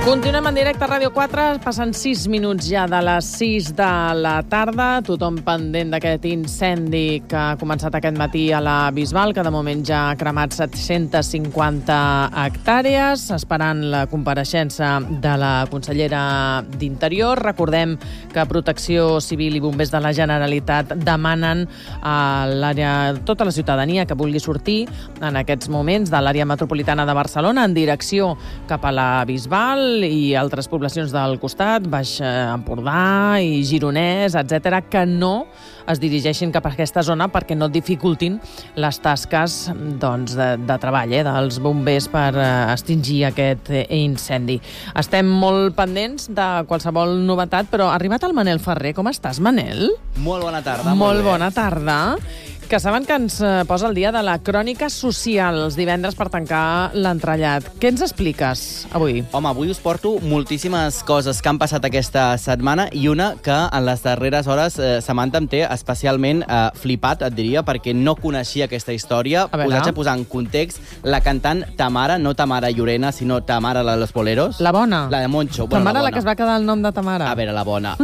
Continuem en directe a Ràdio 4, passen 6 minuts ja de les 6 de la tarda. Tothom pendent d'aquest incendi que ha començat aquest matí a la Bisbal, que de moment ja ha cremat 750 hectàrees, esperant la compareixença de la consellera d'Interior. Recordem que Protecció Civil i Bombers de la Generalitat demanen a l'àrea, tota la ciutadania que vulgui sortir en aquests moments de l'àrea metropolitana de Barcelona en direcció cap a la Bisbal i altres poblacions del costat, Baix Empordà i Gironès, etc., que no es dirigeixin cap a aquesta zona perquè no dificultin les tasques de treball dels bombers per extingir aquest incendi. Estem molt pendents de qualsevol novetat, però ha arribat el Manel Ferrer. Com estàs, Manel? Molt bona tarda. Molt bona tarda. Que saben que ens posa el dia de la crònica social els divendres per tancar l'entrellat. Què ens expliques avui? Home, avui us porto moltíssimes coses que han passat aquesta setmana i una que en les darreres hores Samantha em té especialment flipat, et diria, perquè no coneixia aquesta història. Us haig de posar en context la cantant Tamara, no Tamara Llorena, sinó Tamara, la de los boleros. La bona. La de Moncho. Tamara, la que es va quedar el nom de Tamara. A veure, la bona.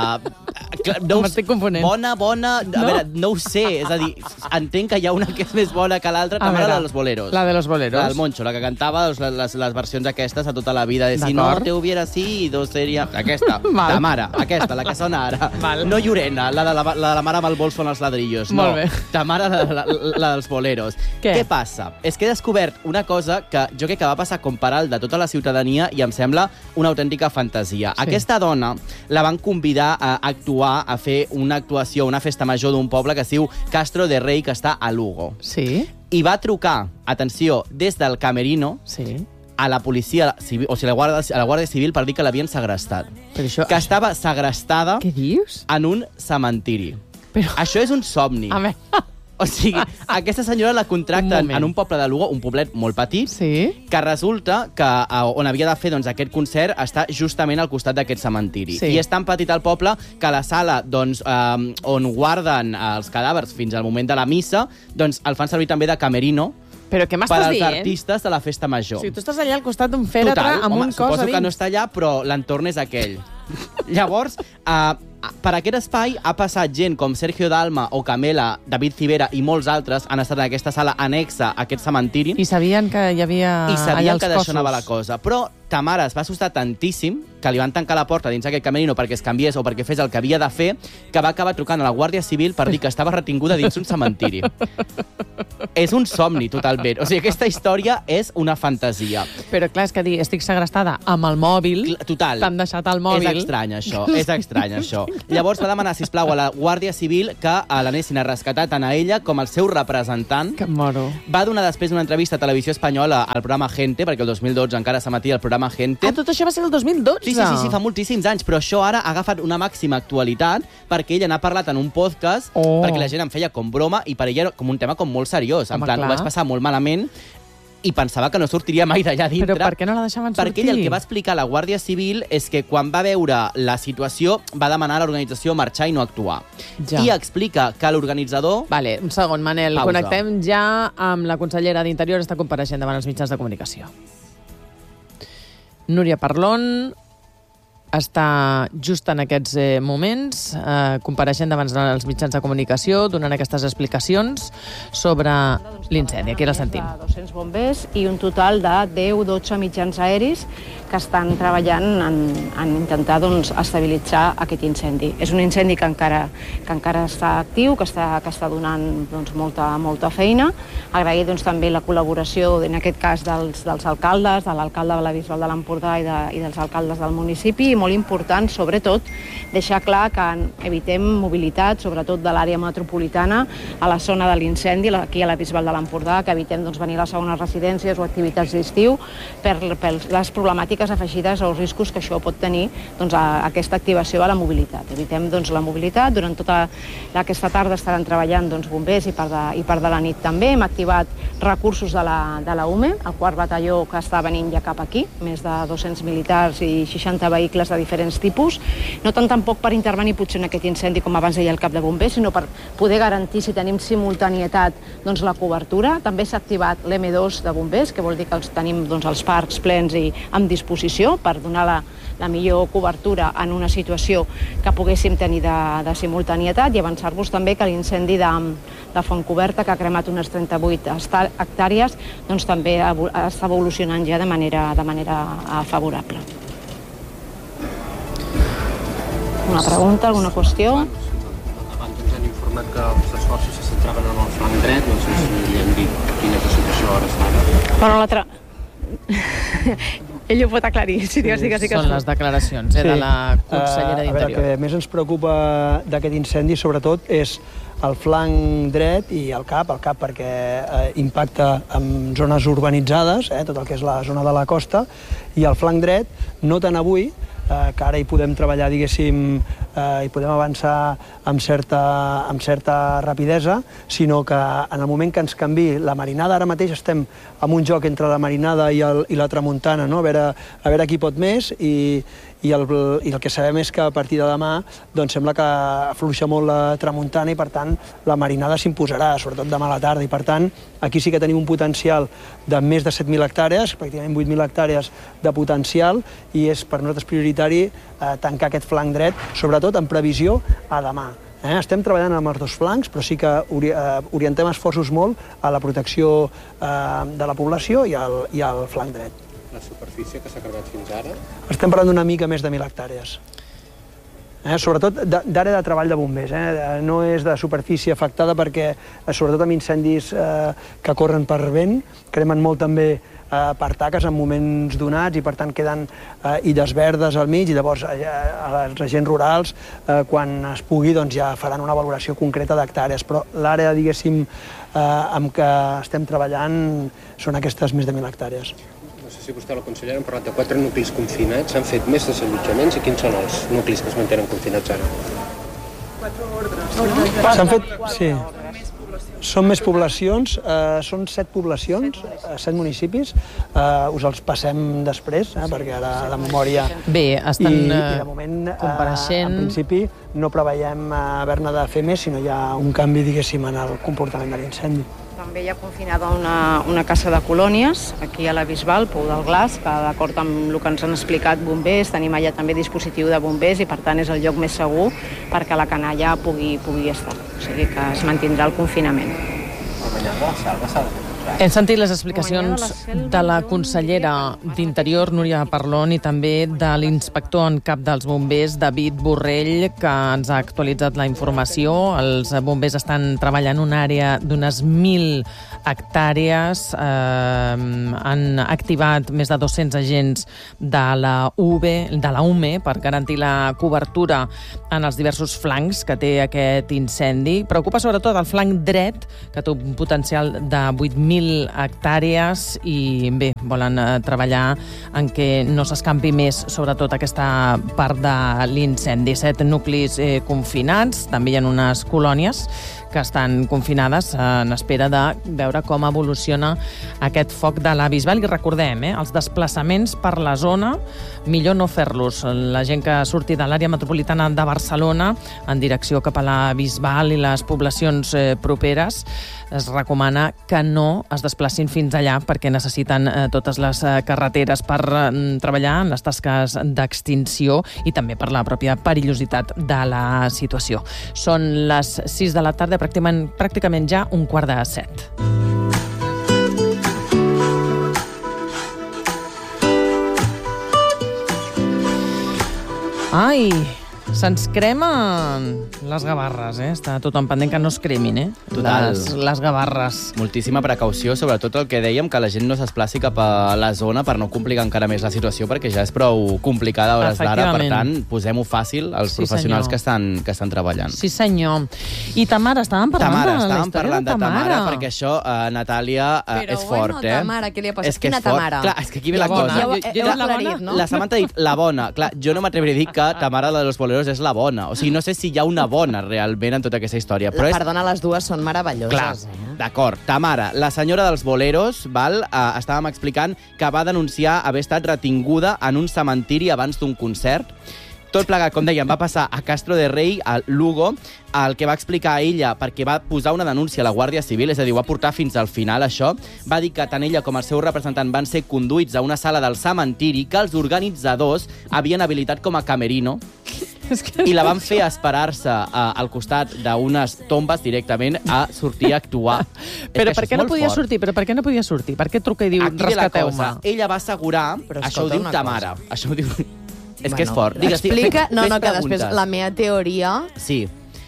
M'estic confonent. Bona. A veure, no ho sé. És a dir, entenc que hi ha una que és més bona que l'altra. Tamara, la de los boleros. La de los boleros. La del Moncho, la que cantava les versions aquestes a tota la vida. De si no te hubiera sido seria... Aquesta. Tamara, aquesta, la que sona ara. No Llorena, la de la mare amb el bols són els ladrillos. No. Tamara, la dels boleros. Què passa? És que he descobert una cosa que jo crec que va passar com per alt de tota la ciutadania i em sembla una autèntica fantasia. Sí. Aquesta dona la van convidar a actuar, a fer una actuació, una festa major d'un poble que es diu Castro de Rei, que està a Lugo. Sí. I va trucar, atenció, des del camerino a la policia civil, o sigui, a la Guàrdia Civil per dir que l'havien segrestat. Però això... Que estava segrestada. Què dius? En un cementiri. Però... Això és un somni. A veure... O sigui, aquesta senyora la contracten en un poble de Lugo, un poblet molt petit, que resulta que on havia de fer aquest concert està justament al costat d'aquest cementiri. I és tan petit el poble que la sala on guarden els cadàvers fins al moment de la missa el fan servir també de camerino. Però què m'estàs dient? Per als artistes de la festa major. O sigui, tu estàs allà al costat d'un fèretre amb un cos a dins. Suposo que no està allà, però l'entorn és aquell. Llavors, per aquest espai ha passat gent com Sergio Dalma o Camela, David Civera i molts altres han estat en aquesta sala anexa a aquest cementiri. I sabien que hi havia allà els cossos. I sabien que d'això anava la cosa. Però Tamara es va assustar tantíssim que li van tancar la porta dins aquest camerino perquè es canviés o perquè fes el que havia de fer, que va acabar trucant a la Guàrdia Civil per dir que estava retinguda dins un cementiri. És un somni, totalment. O sigui, aquesta història és una fantasia. Però clar, és que dir, estic segrestada amb el mòbil... Total. T'han deixat el mòbil. És estrany, això. Llavors va demanar, sisplau, a la Guàrdia Civil que l'anessin a rescatar tant a ella com al seu representant. Que moro. Va donar després una entrevista a Televisió Espanyola al programa Gente, perquè el 2012 encara s'emetia el programa Gente. Ah, tot això va ser el 2012? Sí, fa moltíssims anys, però això ara ha agafat una màxima actualitat perquè ella n'ha parlat en un podcast, perquè la gent em feia com broma i per ella era com un tema com molt seriós. En plan, ho vaig passar molt malament i pensava que no sortiria mai d'allà dintre. Però per què no la deixaven sortir? Perquè ella el que va explicar a la Guàrdia Civil és que quan va veure la situació va demanar a l'organització marxar i no actuar. I explica que l'organitzador... Vale, un segon, Manel. Connectem ja amb la consellera d'Interior, està compareixent davant els mitjans de comunicació. Núria Parlon està just en aquests moments compareixent davant els mitjans de comunicació, donant aquestes explicacions sobre l'incendi. Aquí la sentim. 200 bombers i un total de 10-12 mitjans aeris que estan treballant en intentar estabilitzar aquest incendi. És un incendi que encara està actiu, que està donant molta feina. Agrair també la col·laboració, en aquest cas, dels alcaldes, de l'alcalde de la Bisbal de l'Empordà i dels alcaldes del municipi, i molt important, sobretot, deixar clar que evitem mobilitat, sobretot de l'àrea metropolitana, a la zona de l'incendi, aquí a la Bisbal de l'Empordà, que evitem venir a les segones residències o activitats d'estiu per les problemàtiques afegides o els riscos que això pot tenir a aquesta activació de la mobilitat. Evitem la mobilitat. Durant tota aquesta tarda estaran treballant bombers i part de la nit també. Hem activat recursos de la UME, el 4 batalló que està venint ja cap aquí, més de 200 militars i 60 vehicles de diferents tipus, no tant tampoc per intervenir potser en aquest incendi, com abans deia el cap de bombers, sinó per poder garantir, si tenim simultanietat, doncs, la cobertura. També s'ha activat l'M2 de bombers, que vol dir que els tenim els parcs plens i en disposició per donar la millor cobertura en una situació que poguéssim tenir de simultanietat, i avançar-vos també que l'incendi de Fontcoberta, que ha cremat unes 38 hectàrees, doncs també està evolucionant ja de manera favorable. Una pregunta, alguna qüestió? Abans ens han informat que els esforços se centraven en el flanc dret, no sé si li hem dit quina és la situació ara estada. Ell ho pot aclarir, si digues. Són les declaracions de la consellera d'Interior. A veure, el que més ens preocupa d'aquest incendi, sobretot, és el flanc dret i el cap perquè impacta en zones urbanitzades, tot el que és la zona de la costa, i el flanc dret, no tant avui, que ara hi podem treballar, diguéssim, i podem avançar amb certa rapidesa, sinó que en el moment que ens canvi la marinada, ara mateix estem en un joc entre la marinada i la tramuntana, no? A veure qui pot més, i el que sabem és que a partir de demà doncs sembla que afluixa molt la tramuntana i, per tant, la marinada s'imposarà, sobretot demà a la tarda. I, per tant, aquí sí que tenim un potencial de més de 7.000 hectàrees, pràcticament 8.000 hectàrees de potencial, i és per nosaltres prioritari tancar aquest flanc dret, sobretot en previsió a demà. Estem treballant amb els dos flancs, però sí que orientem esforços molt a la protecció de la població i al flanc dret. La superfície que s'ha cremat fins ara? Estem parlant d'una mica més de 1.000 hectàrees. Sobretot d'àrea de treball de bombers. No és de superfície afectada perquè, sobretot amb incendis que corren per vent, cremen molt també per taques en moments donats, i per tant queden illes verdes al mig, i llavors els agents rurals, quan es pugui, ja faran una valoració concreta d'hectàrees. Però l'àrea, diguéssim, amb què estem treballant són aquestes més de 1.000 hectàrees. No sé si vostè o la consellera han parlat de 4 nuclis confinats, s'han fet més desallotjaments, i quins són els nuclis que es mantenen confinats ara? 4 ordres, no? S'han fet, sí. Són més poblacions, són 7 poblacions, 7 municipis. Us els passem després, perquè ara de memòria... Bé, estan de moment, compareixent. En principi, no preveiem haver-ne de fer més, sinó hi ha un canvi, diguéssim, en el comportament de l'incendi. També hi ha confinada una casa de colònies, aquí a la Bisbal, Pou del Glaç, que d'acord amb el que ens han explicat bombers, tenim allà també dispositiu de bombers, i per tant és el lloc més segur perquè la canalla pugui estar. O sigui que es mantindrà el confinament. Hem sentit les explicacions de la consellera d'Interior, Núria Parlon, i també de l'inspector en cap dels bombers, David Borrell, que ens ha actualitzat la informació. Els bombers estan treballant en una àrea d'unes 1.000 hectàrees. Han activat més de 200 agents de la UME per garantir la cobertura en els diversos flancs que té aquest incendi. Preocupa sobretot el flanc dret, que té un potencial de 8.000 hectàrees, i bé, volen treballar en què no s'escampi més, sobretot aquesta part de l'incendi. 7 nuclis confinats, també hi ha unes colònies que estan confinades en espera de veure com evoluciona aquest foc de la Bisbal. I recordem, els desplaçaments per la zona, millor no fer-los. La gent que surti de l'àrea metropolitana de Barcelona en direcció cap a la Bisbal i les poblacions properes, es recomana que no es desplacin fins allà perquè necessiten totes les carreteres per treballar en les tasques d'extinció i també per la pròpia perillositat de la situació. Són les 6 de la tarda, pràcticament ja 6:45. Ai, se'ns cremen les gavarres, Està tothom pendent que no es cremin, Total. Les gavarres. Moltíssima precaució, sobretot el que dèiem, que la gent no s'esplaci cap a la zona per no complicar encara més la situació, perquè ja és prou complicada a hores d'ara. Per tant, posem-ho fàcil als professionals que estan treballant. Sí, senyor. I Tamara, estàvem parlant de Tamara, perquè això, Natàlia, és fort, Però Tamara, què li ha passat? Quina Tamara? Clar, és que aquí ve la cosa. La Samantha ha dit la bona. Clar, jo no m'atreviré a dir que Tamara, la de los boleros, Boleros és la bona. O sigui, no sé si hi ha una bona realment en tota aquesta història. Però Perdona, les dues són meravelloses. Clar, d'acord. Tamara, la senyora dels Boleros, estàvem explicant que va denunciar haver estat retinguda en un cementiri abans d'un concert. Tot plegat, com dèiem, va passar a Castro de Rei, a Lugo, el que va explicar a ella, perquè va posar una denúncia a la Guàrdia Civil, és a dir, ho va portar fins al final, això, va dir que tant ella com el seu representant van ser conduïts a una sala del cementiri que els organitzadors havien habilitat com a camerino i la van fer esperar-se al costat d'unes tombes directament a sortir a actuar. Però per què no podia sortir? Per què truca i diu, rescateu-me? Ella va assegurar, això ho diu Tamara, això ho diu... És que és fort. Explica... No, que després la meva teoria... Sí.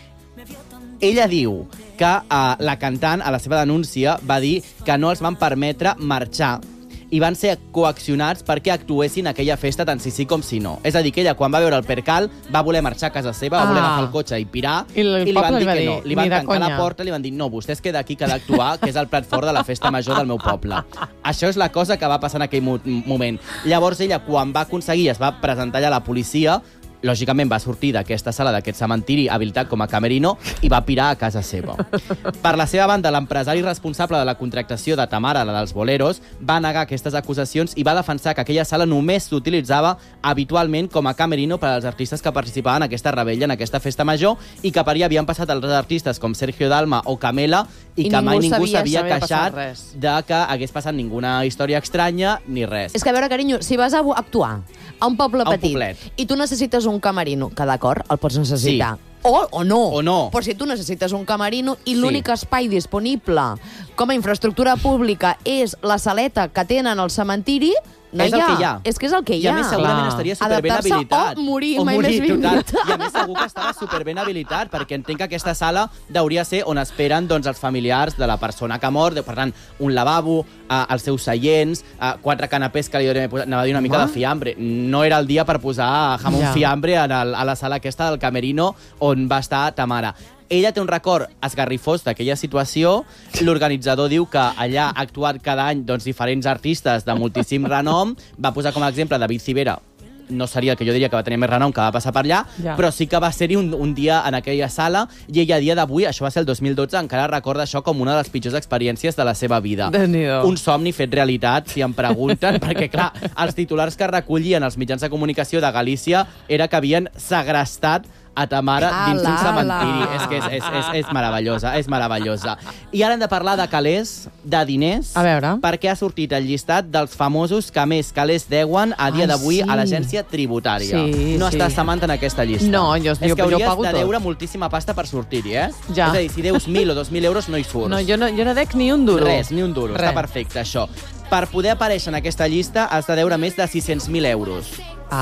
Ella diu que la cantant, a la seva denúncia, va dir que no els van permetre marxar i van ser coaccionats perquè actuessin a aquella festa tant si sí com si no. És a dir, que ella, quan va veure el percal, va voler marxar a casa seva, va voler agafar el cotxe i pirar, i li van dir que no. Li van tancar la porta i li van dir, no, vostè es queda aquí que ha d'actuar, que és el plat fort de la festa major del meu poble. Això és la cosa que va passar en aquell moment. Llavors ella, quan va aconseguir, es va presentar allà a la policia, lògicament va sortir d'aquesta sala, d'aquest cementiri habilitat com a camerino i va pirar a casa seva. Per la seva banda, l'empresari responsable de la contractació de Tamara, la dels Boleros, va negar aquestes acusacions i va defensar que aquella sala només s'utilitzava habitualment com a camerino per als artistes que participaven en aquesta rebella, en aquesta festa major, i que per allà havien passat altres artistes com Sergio Dalma o Camela i que mai ningú s'havia queixat de que hagués passat ninguna història estranya ni res. És que, a veure, carinyo, si vas a actuar a un poble petit i tu necessites un camerino, que d'acord, el pots necessitar. Sí. O no. Però si tu necessites un camerino i l'únic espai disponible com a infraestructura pública és la saleta que tenen al cementiri, no és el que hi ha. És que és el que hi ha. I a més segurament estaria superben habilitat. O morir, mai més vingut. I a més segur que estava superben habilitat, perquè entenc que aquesta sala hauria ser on esperen els familiars de la persona que ha mort, per tant, un lavabo, els seus seients, 4 canapés que li anava a dir una mica de fiambre. No era el dia per posar jamón fiambre a la sala aquesta del camerino on va estar Tamara. Ella té un record esgarrifós d'aquella situació. L'organitzador diu que allà ha actuat cada any diferents artistes de moltíssim renom. Va posar com a exemple David Civera. No seria el que jo diria que va tenir més renom que va passar per allà, però sí que va ser-hi un dia en aquella sala i ella a dia d'avui, això va ser el 2012, encara recorda això com una de les pitjors experiències de la seva vida. Un somni fet realitat, si em pregunten, perquè clar, els titulars que recollien els mitjans de comunicació de Galícia era que havien segrestat a Tamara dins d'un cementiri. És que és meravellosa, és meravellosa. I ara hem de parlar de calés, de diners, perquè ha sortit el llistat dels famosos que més calés deuen a dia d'avui a l'agència tributària. No estàs, Samantha, en aquesta llista. No, jo pago tot. És que hauries de deure moltíssima pasta per sortir-hi, eh? És a dir, si deus 1.000 o 2.000 euros no hi surts. No, jo no dec ni un duro. Res, ni un duro. Està perfecte, això. Per poder aparèixer en aquesta llista has de deure més de 600.000 euros.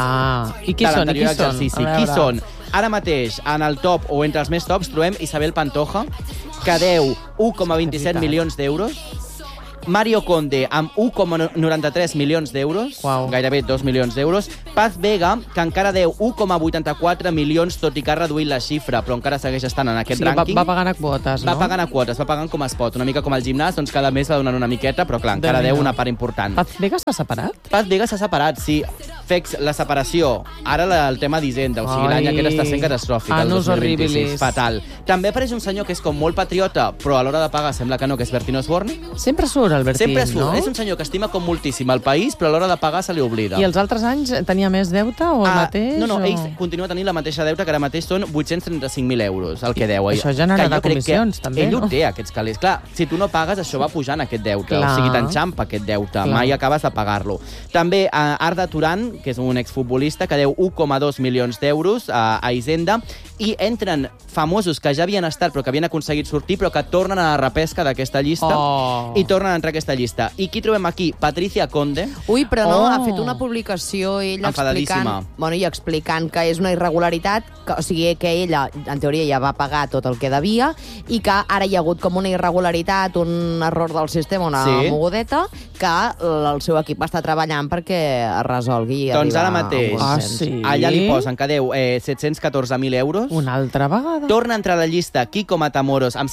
I qui són? Qui són? Ara mateix, en el top o entre els més tops, trobem Isabel Pantoja, que deu 1,27 milions d'euros. Mario Conde, amb 1,93 milions d'euros, gairebé 2 milions d'euros. Paz Vega, que encara deu 1,84 milions, tot i que ha reduït la xifra, però encara segueix estant en aquest rànquing. Va pagant a quotes, no? Va pagant a quotes, va pagant com es pot. Una mica com el gimnàs, doncs cada mes va donant una miqueta, però clar, encara deu una part important. Paz Vega s'ha separat? Paz Vega s'ha separat, sí. Fex, la separació. Ara el tema d'Hisenda, o sigui, l'any aquest està sent catastròfic, el 2026. Fatal. També apareix un senyor que és com molt patriota, però a l'hora de pagar sembla que no, que és Bertín Osborne. Sempre surt el Bertín, no? És un senyor que estima com moltíssim el país, però a l'hora de pagar se li oblida. I els altres anys tenia més deute o el mateix? No, ell continua tenint la mateixa deute, que ara mateix són 835.000 euros, el que deu. Això generarà comissions, també, no? Ell ho té, aquests calés. Clar, si tu no pagues, això va pujant aquest deute. O sigui, t'enxampa aquest deute. Mai acabes de pagar-lo. També Arda Turan, que és un exfutbolista, que deu 1,2 milions d'euros a Hisenda, i entren famosos que ja havien estat però que havien aconseguit sortir, però que tornen a la repesca d'aquesta llista i tornen a entrar a aquesta llista. I qui trobem aquí? Patricia Conde. Ui, però no, ha fet una publicació ella explicant que és una irregularitat, o sigui, que ella, en teoria, ja va pagar tot el que devia i que ara hi ha hagut com una irregularitat, un error del sistema, una mogudeta, que el seu equip està treballant perquè es resolgui. Doncs ara mateix, allà li posen que deu 714.000 euros. Una altra vegada. Torna a entrar a la llista Kiko Matamoros amb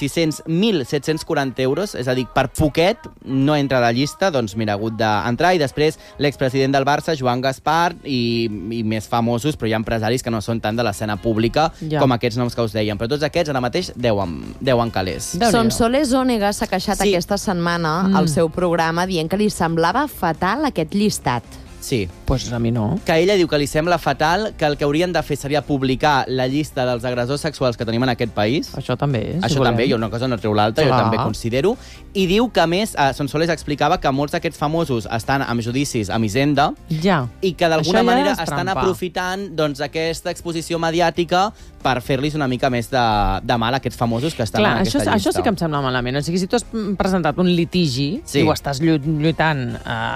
1.740 euros, és a dir, per poquet no entra a la llista, doncs mira, ha hagut d'entrar. I després l'expresident del Barça, Joan Gaspar, i més famosos, però hi ha empresaris que no són tant de l'escena pública, com aquests noms que us dèiem. Però tots aquests ara mateix 10 calés. Sonsoles Onega s'ha queixat aquesta setmana al seu programa dient que li semblava fatal aquest llistat. Sí. Pues a mi no. Que ella diu que li sembla fatal, que el que haurien de fer seria publicar la llista dels agressors sexuals que tenim en aquest país. Això també. Això també, jo una cosa no treu l'altra, jo també considero. I diu que, a més, Sonsoles explicava que molts d'aquests famosos estan amb judicis amb Hisenda i que d'alguna manera estan aprofitant aquesta exposició mediàtica per fer-los una mica més de mal a aquests famosos que estan en aquesta llista. Això sí que em sembla malament. O sigui, si tu has presentat un litigi i ho estàs lluitant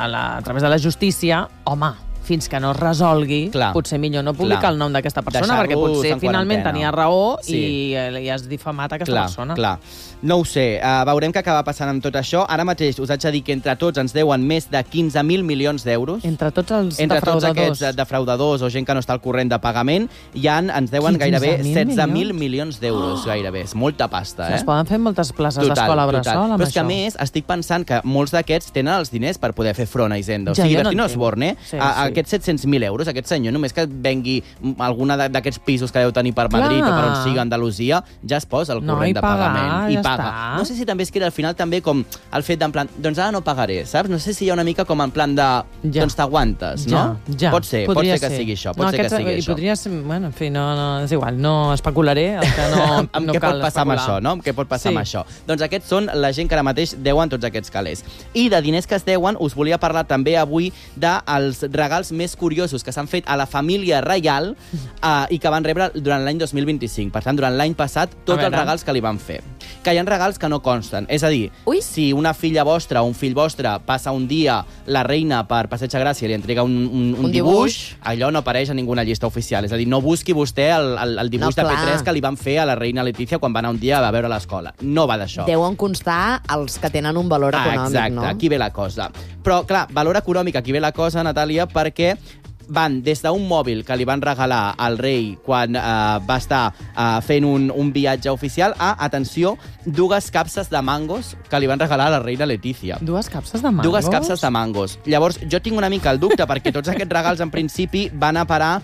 a través de la justícia, home, fins que no es resolgui, potser millor no publicar el nom d'aquesta persona, perquè potser finalment tenia raó i has difamat aquesta persona. Clar. No ho sé, veurem què acaba passant amb tot això. Ara mateix us haig de dir que entre tots ens deuen més de 15.000 milions d'euros. Entre tots els defraudadors. Entre tots aquests defraudadors o gent que no està al corrent de pagament, ens deuen gairebé 16.000 milions d'euros, gairebé. És molta pasta, Es poden fer moltes places d'escola bressol amb això. Però és que, a més, estic pensant que molts d'aquests tenen els diners per poder fer front a Hisenda. O sigui, Bertino Osborne, aquests 700.000 euros, aquest senyor, només que vengui alguna d'aquests pisos que deu tenir per Madrid o per on sigui Andalusia, ja es posa al corrent de pagament. I paga. No sé si també és que al final també com el fet d'en plan, doncs ara no pagaré, saps? No sé si hi ha una mica com en plan de, doncs t'aguantes, no? Pot ser que sigui això, pot ser que sigui això. I podria ser, bueno, en fi, no, és igual, no especularé el que no cal especular. Què pot passar amb això, no? Què pot passar amb això? Doncs aquests són la gent que ara mateix deuen tots aquests calés. I de diners que es deuen, us volia parlar també avui dels regals més curiosos que s'han fet a la família reial i que van rebre durant l'any 2025. Per tant, durant l'any passat, tots els regals que li van fer. Que hi ha regals que no consten. És a dir, si una filla vostra o un fill vostre passa un dia la reina per Passeig de Gràcia i li entrega un dibuix, allò no apareix a ninguna llista oficial. És a dir, no busqui vostè el dibuix de P3 que li van fer a la reina Letícia quan va anar un dia a veure l'escola. No va d'això. Deuen constar els que tenen un valor econòmic, no? Exacte, aquí ve la cosa. Però, clar, valor econòmic, aquí ve la cosa, Natàlia, perquè van des d'un mòbil que li van regalar al rei quan va estar fent un viatge oficial a, atenció, 2 capses de mangos que li van regalar a la reina Letícia. 2 capses de mangos? 2 capses de mangos. Llavors, jo tinc una mica el dubte, perquè tots aquests regals, en principi, van a parar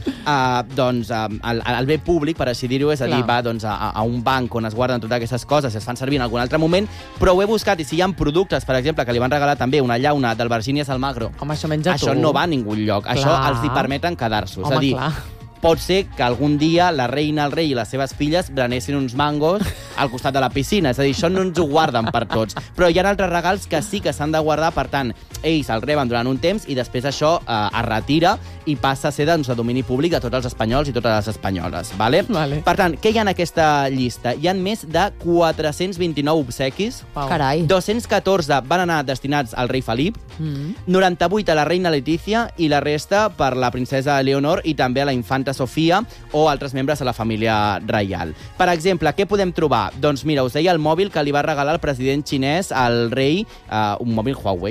al bé públic, per així dir-ho, és a dir, va a un banc on es guarden totes aquestes coses i es fan servir en algun altre moment, però ho he buscat, i si hi ha productes, per exemple, que li van regalar també una llauna del Virginias Almagro, home, això menja tu. Això no va a ningú lloc. Això els permeten quedar-s'ho. És a dir, pot ser que algun dia la reina, el rei i les seves filles berenessin uns mangos al costat de la piscina. És a dir, això no ens ho guarden per tots. Però hi ha altres regals que sí que s'han de guardar, per tant, ells el reben durant un temps i després això es retira i passa a ser de domini públic de tots els espanyols i totes les espanyoles. Vale? Per tant, què hi ha en aquesta llista? Hi ha més de 429 obsequis. Carai. 214 van anar destinats al rei Felip, 98 a la reina Letícia i la resta per la princesa Leonor i també a la infanta Sofia o altres membres de la família reial. Per exemple, què podem trobar? Doncs mira, us deia el mòbil que li va regalar el president xinès al rei, un mòbil Huawei.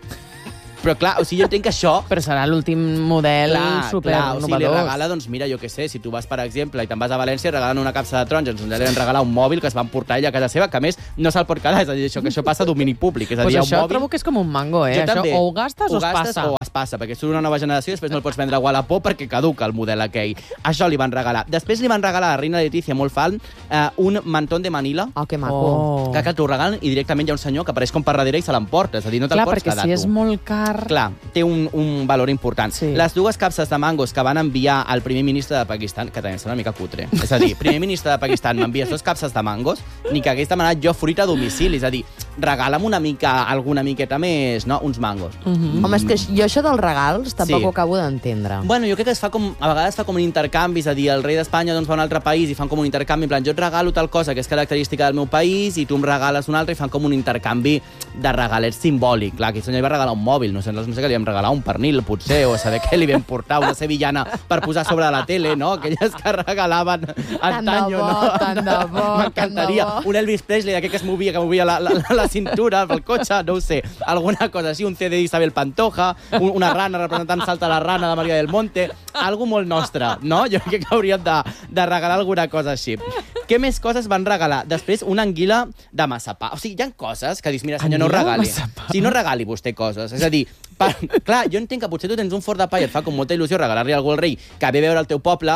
Però clar, o sigui, jo entenc que això... Però serà l'últim model supernovador. O sigui, li regala, doncs mira, jo què sé, si tu vas, per exemple, i te'n vas a València i regalen una capsa de taronges, doncs li van regalar un mòbil que es van portar ell a casa seva, que a més no se'l pot quedar, és a dir, que això passa a domini públic. És a dir, pues això trobo que és com un mango, eh? Això o ho gastes o es passa. O es passa, perquè surt una nova generació i després no el pots vendre a Wallapop perquè caduca el model aquell. Això li van regalar. Després li van regalar a la reina Letícia, molt fan, un mantón de Manila. Oh, que maco. Que t'ho regalen i directament hi ha un senyor que apareix com per darrere i se l'emporta. És a dir, no te'l pots quedar tu. Clar, perquè si és molt car... Clar, té un valor important. Sí. Les 2 capses de mangos que van enviar al primer ministre de Pakistan, que també sembla una mica cutre. És a dir, primer ministre de Pakistan m'envies 2 capses de mangos, ni que hagués demanat jo fruita a domicili. És a dir, regala'm alguna miqueta més, no? Uns mangos. Home, és que jo això dels regals tampoc ho acabo d'entendre. Bueno, jo crec que a vegades fa com un intercanvi, és a dir, el rei d'Espanya va a un altre país i fan com un intercanvi, en plan, jo et regalo tal cosa que és característica del meu país i tu em regales una altra i fan com un intercanvi de regalets simbòlic. Clar, aquest senyor li va regalar un mòbil, no sé que li vam regalar un pernil, potser, o saber què li vam portar, una sevillana per posar sobre la tele, no? Aquelles que regalaven antanyo, no? Tant de bo, m'encantaria. Un Elvis Presley, aquell que es movia, la cintura pel cotxe, no ho sé, alguna cosa així, un CD d'Isabel Pantoja, una rana representant Salta la rana de Maria del Monte, algo molt nostre, no? Jo crec que hauríem de regalar alguna cosa així. Què més coses van regalar? Després, una anguila de massapà. O sigui, hi ha coses que dius, mira, senyor, no regali. Si no regali vostè coses. És a dir, clar, jo entenc que potser tu tens un forn de pa i et fa com molta il·lusió regalar-li algú al rei que ve a veure el teu poble,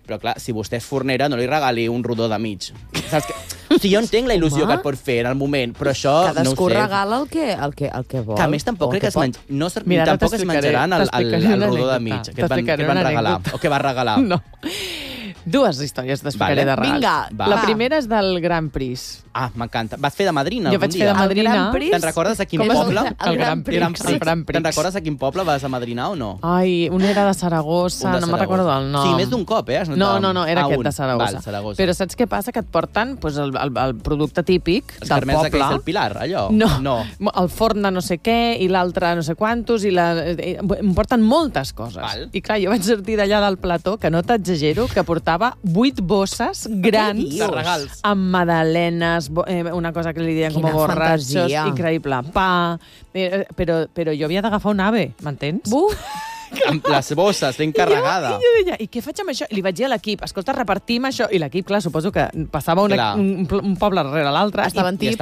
Però clar, si vostè és fornera, no li regali un rodó de mig. Saps que... O sigui, jo entenc la il·lusió que et pot fer en el moment, però això no ho sé. Cadascú regala el que vol. Que a més tampoc crec que es menjaran el rodó de mig que van regalar, o que va regalar. No. Dues històries t'explicaré de regals. Vinga, la primera és del Gran Prix. Ah, m'encanta. Vas fer de madrina Jo vaig fer de madrina. Te'n recordes a quin poble? El Gran Prix. Te'n recordes a quin poble vas a madrinar o no? Ai, un era de Saragossa, no me'n recordo del nom. Sí, més d'un cop, No, era aquest de Saragossa. Però saps què passa? Que et porten el producte típic del poble. Els carmels aquells del Pilar, allò? No. El forn de no sé què i l'altre no sé quantos em porten moltes coses. I clar, jo vaig sortir d'allà del plató, que no t'exagero, que portava 8 bosses grans de regals amb magdalenes, una cosa que li diuen com a borratxos, increïble, pa... Però jo havia d'agafar un ave, m'entens? Amb les bosses ben carregada. I jo deia, i què faig amb això? I li vaig dir a l'equip, escolta, repartim això. I l'equip, clar, suposo que passava un poble rere l'altre. Estaven tips.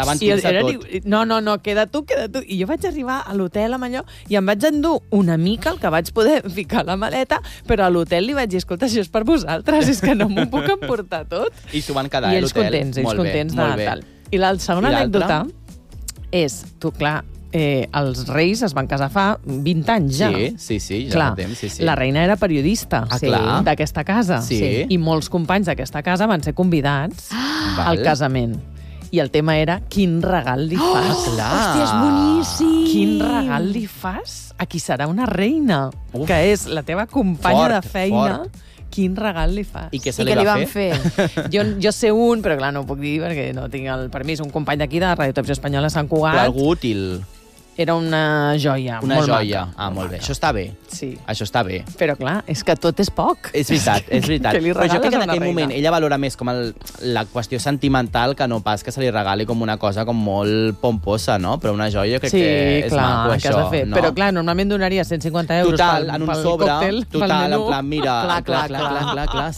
No, queda tu. I jo vaig arribar a l'hotel amb allò i em vaig endur una mica el que vaig poder ficar a la maleta, però a l'hotel li vaig dir, escolta, això és per vosaltres, és que no m'ho puc emportar tot. I s'ho van quedar a l'hotel. I ells contents de tal. I la segona anècdota és, tu, clar, els reis es van casar fa 20 anys ja. Sí, ja clar, fa temps. Sí. La reina era periodista d'aquesta casa. I molts companys d'aquesta casa van ser convidats al casament. I el tema era, quin regal li fas? Hòstia, és boníssim! Quin regal li fas a qui serà una reina? Que és la teva companya de feina. Quin regal li fas? I què se li va fer? Jo sé un, però clar, no ho puc dir perquè no tinc el permís. Un company d'aquí de Radio Televisió Espanyola, Sant Cugat. Però algú útil. Era una joia. Una molt joia. Maca. Molt bé. Això està bé. Sí. Això està bé. Però clar, és que tot és poc. És veritat. Però jo crec que en aquell moment ella valora més com la qüestió sentimental que no pas que se li regali com una cosa com molt pomposa, no? Però una joia jo crec que és maco, això. No? Però clar, normalment donaria 150 euros total, en un sobre, còctel, total, en plan, mira, clar.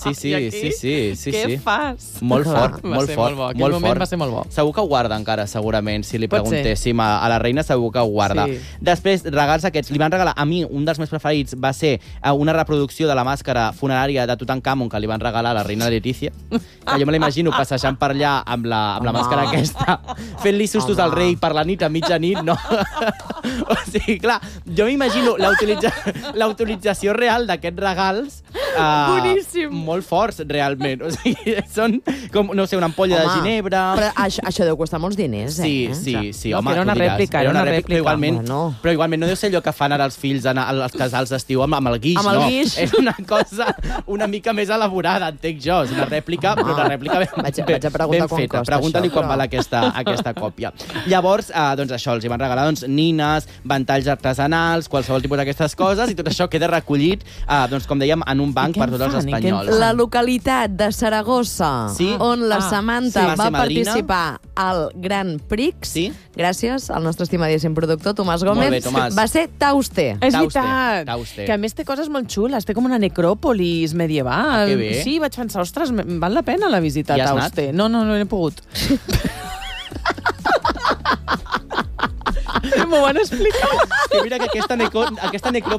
Sí. Què fas? Molt fort. Aquell moment va ser molt bo. Segur que ho guarda encara, segurament, si li preguntéssim a la reina, segur que ho guarda. Després, regals aquests, li van regalar a mi, un dels meus preferits va ser una reproducció de la màscara funerària de Tutankamon que li van regalar a la reina Letícia. Jo me l'imagino passejant per allà amb la màscara aquesta, fent-li sustos al rei per la nit, a mitjanit, no? O sigui, clar, jo m'imagino la utilització real d'aquests regals molt forts, realment. O sigui, són com, no sé, una ampolla de ginebra... Però això deu costar molts diners, Sí, home, era una rèplica, però igualment no deu ser allò que fan ara els fills als casals d'estiu amb el guix, no? És una cosa una mica més elaborada, entenc jo. És una rèplica, però una rèplica ben feta. Pregunta-li quan val aquesta còpia. Llavors, doncs això, els hi van regalar nines, ventalls artesanals, qualsevol tipus d'aquestes coses, i tot això queda recollit, doncs, com dèiem, en un banc per tots els espanyols. La localitat de Saragossa, on la Samantha va participar al Gran Prix, gràcies al nostre estimadíssim productor, Tomàs Gómez, va ser Tauste. És veritat, que a més té coses molt xules, té com una necròpolis medieval. Sí, vaig pensar, ostres, val la pena la visita a Tauste. No he pogut. M'ho van explicar. Que mira que aquesta necròpolis